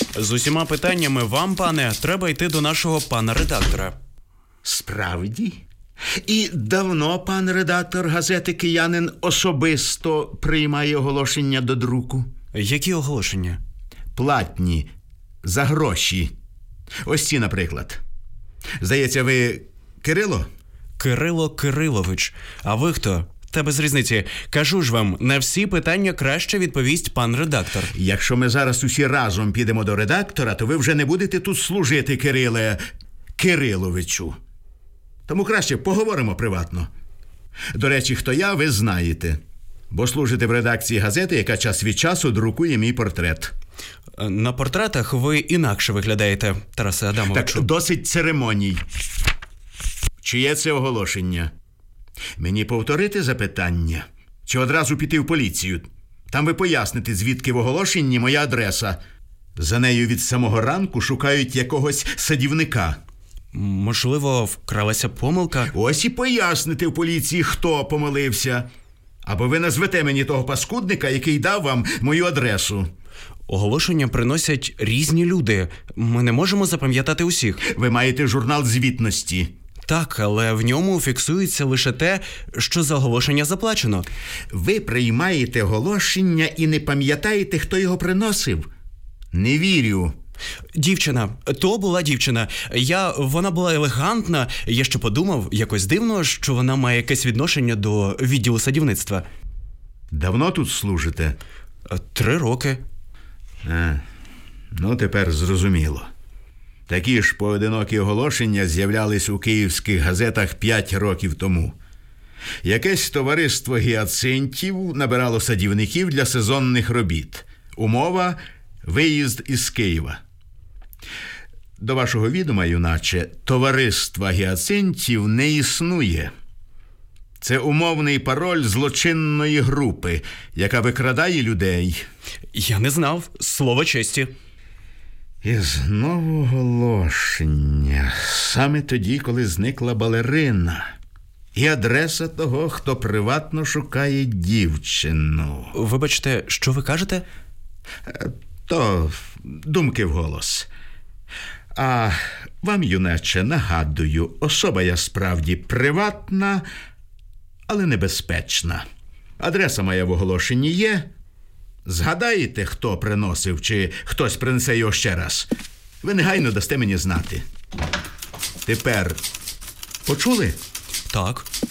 З усіма питаннями вам, пане, треба йти до нашого пана редактора. Справді? І давно пан редактор газети «Киянин» особисто приймає оголошення до друку? Які оголошення? Платні, за гроші. Ось ці, наприклад. Здається, ви Кирило? Кирило Кирилович. А ви хто? Та без різниці. Кажу ж вам, на всі питання краще відповість пан редактор. Якщо ми зараз усі разом підемо до редактора, то ви вже не будете тут служити, Кириле Кириловичу. Тому краще поговоримо приватно. До речі, хто я, ви знаєте. Бо служите в редакції газети, яка час від часу друкує мій портрет. На портретах ви інакше виглядаєте, Тарасе Адамовичу. Так, досить церемоній. Чиє це оголошення? Мені повторити запитання? Чи одразу піти в поліцію? Там ви поясните, звідки в оголошенні моя адреса. За нею від самого ранку шукають якогось садівника. Можливо, вкралася помилка? Ось і поясните в поліції, хто помилився. Або ви назвете мені того паскудника, який дав вам мою адресу. Оголошення приносять різні люди. Ми не можемо запам'ятати усіх. Ви маєте журнал звітності. Так, але в ньому фіксується лише те, що за оголошення заплачено. Ви приймаєте оголошення і не пам'ятаєте, хто його приносив? Не вірю. Дівчина. То була дівчина. Вона була елегантна. Я ще подумав, якось дивно, що вона має якесь відношення до відділу садівництва. Давно тут служите? 3 роки. Ну, тепер зрозуміло. Такі ж поодинокі оголошення з'являлись у київських газетах 5 років тому. Якесь товариство гіацинтів набирало садівників для сезонних робіт. Умова – виїзд із Києва. До вашого відома, юначе, товариства гіацинтів не існує. Це умовний пароль злочинної групи, яка викрадає людей. Я не знав. Слово честі. І знову оголошення. Саме тоді, коли зникла балерина. І адреса того, хто приватно шукає дівчину. Вибачте, що ви кажете? То думки вголос. А вам, юначе, нагадую, особа я справді приватна, але небезпечна. Адреса моя в оголошенні є. Згадаєте, хто приносив, чи хтось принесе його ще раз? Ви негайно дасте мені знати. Тепер почули? Так.